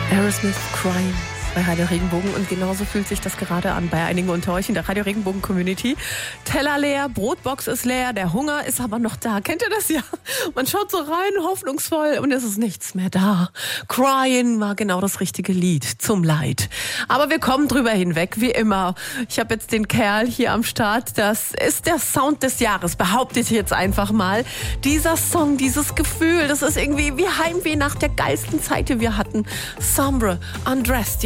Aerosmith, Crying bei Radio Regenbogen, und genauso fühlt sich das gerade an bei einigen unter euch in der Radio Regenbogen Community. Teller leer, Brotbox ist leer, der Hunger ist aber noch da. Kennt ihr das ja? Man schaut so rein, hoffnungsvoll, und es ist nichts mehr da. Crying war genau das richtige Lied zum Leid. Aber wir kommen drüber hinweg, wie immer. Ich habe jetzt den Kerl hier am Start. Das ist der Sound des Jahres, behaupte ich jetzt einfach mal. Dieser Song, dieses Gefühl, das ist irgendwie wie Heimweh nach der geilsten Zeit, die wir hatten. Sombre, Undressed.